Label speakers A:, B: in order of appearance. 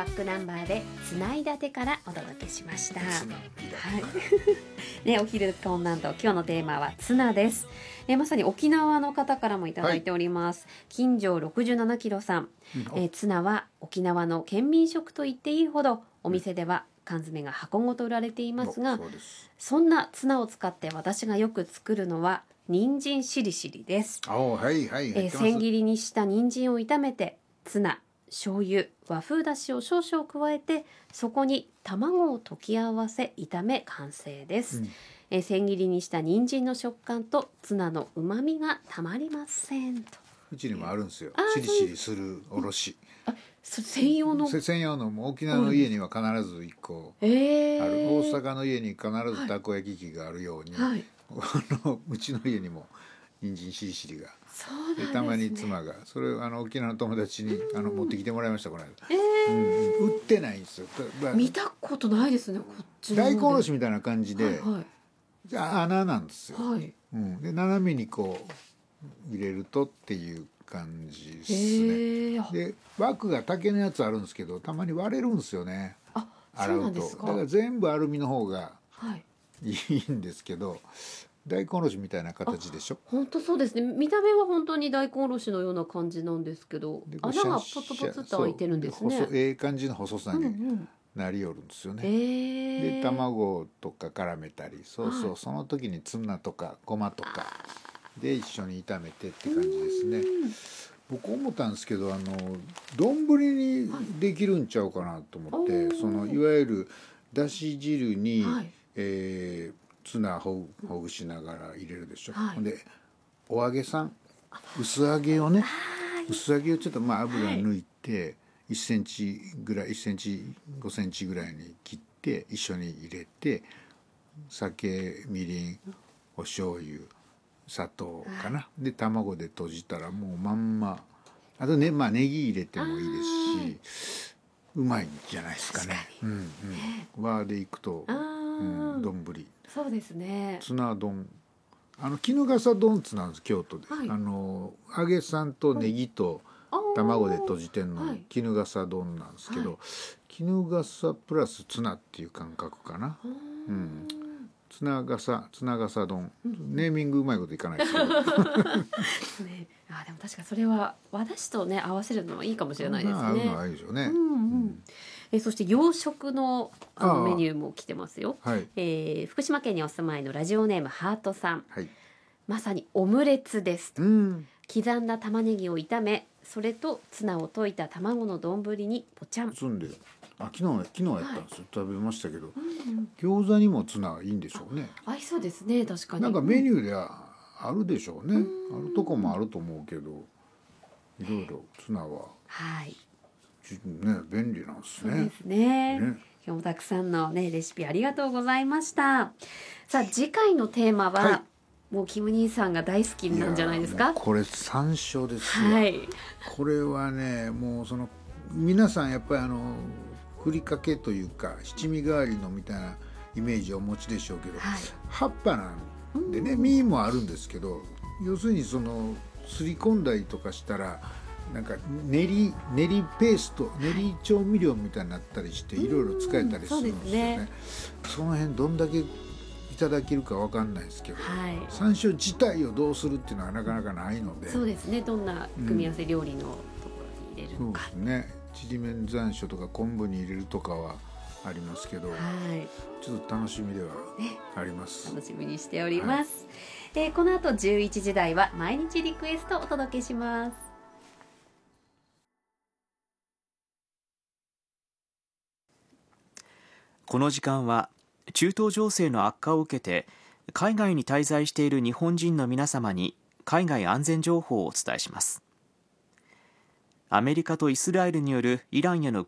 A: バックナンバーでつないだてからお届けしました。はいね、お昼コンナント今日のテーマはツナです。まさに沖縄の方からもいただいております。金城67キロさん、ツナは沖縄の県民食と言っていいほどお店では缶詰が箱ごと売られていますが、そんなツナを使って私がよく作るのは人参しりしりです。千切りにした人参を炒めてツナ、醤油、和風だしを少々加えて、そこに卵を溶き合わせ炒め完成です。千切りにした人参の食感とツナの旨味がたまりませんと。
B: うちにもあるんですよ。しりしりするおろし。
A: 専用の
B: も沖縄の家には必ず1個ある、大阪の家に必ずたこ焼き器があるように、うちの家にも人参しりしりが、たまに妻がそれを沖縄の友達に持ってきてもらいましたこの間。売ってないんですよ。
A: 見たことないですね。こっち
B: 大根おろしみたいな感じで、穴なんですよ。で斜めにこう入れるとっていう感じですね。で枠が竹のやつあるんですけど、たまに割れるんですよね。洗うと。だから全部アルミの方がいいんですけど、大根おろしみたいな形でしょ。
A: 本当そうですね。見た目は本当に大根おろしのような感じなんですけど、穴がポツポツと開いてるんですね。
B: 感じの細さになりよるんですよね。で卵とか絡めたり、その時にツナとかごまとかで一緒に炒めてって感じですね。僕思ったんですけど、丼にできるんちゃうかなと思って、いわゆるだし汁に、ツナほぐしながら入れるでしょ。でお揚げさん、薄揚げをね、薄揚げをちょっと油抜いて1センチぐらい、1センチ5センチぐらいに切って一緒に入れて、酒、みりん、お醤油、砂糖かな、で卵で閉じたらもうまんま。あとね、ネギ入れてもいいですし、うまいんじゃないですかね。和でいくと丼、
A: そうですね。
B: ツナ丼、衣笠丼つなんです、京都で。揚げさんとネギと卵で閉じてんの衣笠丼なんですけど、衣笠プラスツナっていう感覚かな。ツナ笠丼、ネーミングうまいこといかないですけどでも
A: 確かそれは和だしとね合わせるのはいいかもしれないですね。
B: 合うのはいいでしょうね。
A: そして洋食のメニューも来てますよ。福島県にお住まいのラジオネームハートさん、まさにオムレツですと。刻んだ玉ねぎを炒め、それとツナを溶いた卵の丼にポチャン。
B: 昨日やったんですよ。食べましたけど、餃子にもツナいいんでしょうね。
A: 合いそうですね。確かに
B: なんかメニューではあるでしょうね。あるとこもあると思うけど、いろいろツナは便利なんですね。
A: そうですね。今日もたくさんのレシピありがとうございました。さあ次回のテーマは、もうキム兄さんが大好きなんじゃないですか。
B: これ山椒ですよ。これはね、もう皆さんやっぱりふりかけというか七味代わりのみたいなイメージをお持ちでしょうけど、葉っぱなんでね、実もあるんですけど、要するにすり込んだりとかしたらなんか練りペースト、練り調味料みたいになったりしていろいろ使えたりするんですよね。その辺どんだけいただけるかわかんないですけど、山椒自体をどうするっていうのはなかなかないので。
A: そうですね。どんな組み合わせ料理のところに入れるのか。
B: そうですね。ちりめん山椒とか昆布に入れるとかはありますけど、ちょっと楽しみではあります。
A: 楽しみにしております。この後11時台は毎日リクエストをお届けします。
C: この時間は中東情勢の悪化を受けて海外に滞在している日本人の皆様に海外安全情報をお伝えします。アメリカとイスラエルによるイランへの